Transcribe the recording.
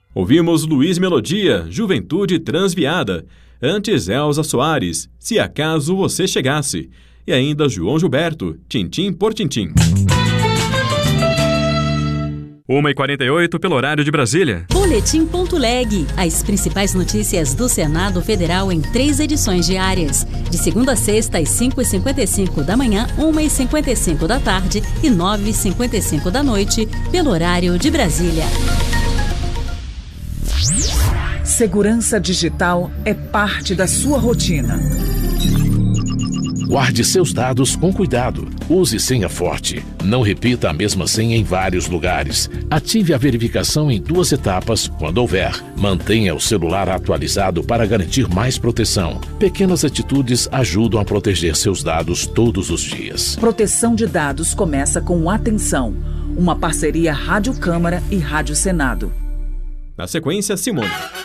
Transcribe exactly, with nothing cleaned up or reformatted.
Ouvimos Luiz Melodia, Juventude Transviada. Antes, Elza Soares, Se Acaso Você Chegasse. E ainda João Gilberto, Tintim por Tintim. uma e quarenta e oito pelo horário de Brasília. Boletim.leg. As principais notícias do Senado Federal em três edições diárias. De segunda a sexta, às cinco e cinquenta e cinco da manhã, uma e cinquenta e cinco da tarde e nove e cinquenta e cinco da noite, pelo horário de Brasília. Segurança digital é parte da sua rotina. Guarde seus dados com cuidado. Use senha forte. Não repita a mesma senha em vários lugares. Ative a verificação em duas etapas quando houver. Mantenha o celular atualizado para garantir mais proteção. Pequenas atitudes ajudam a proteger seus dados todos os dias. Proteção de dados começa com Atenção. Uma parceria Rádio Câmara e Rádio Senado. Na sequência, Simone.